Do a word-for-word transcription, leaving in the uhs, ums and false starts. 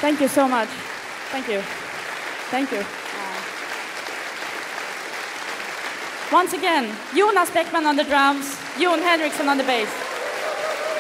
Thank you so much. Thank you. Thank you. Once again, Jonas Beckman on the drums, Jon Henriksson on the bass.